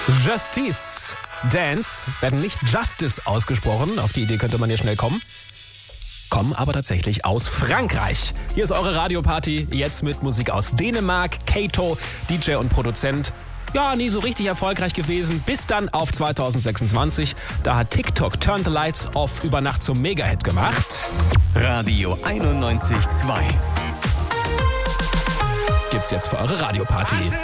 Justice Dance werden nicht Justice ausgesprochen. Auf die Idee könnte man hier schnell kommen. Kommen aber tatsächlich aus Frankreich. Hier ist eure Radioparty, jetzt mit Musik aus Dänemark. Kato, DJ und Produzent. Ja, nie so richtig erfolgreich gewesen, bis dann auf 2026. Da hat TikTok Turn the Lights Off über Nacht zum Mega-Hit gemacht. Radio 91.2. Gibt's jetzt für eure Radioparty.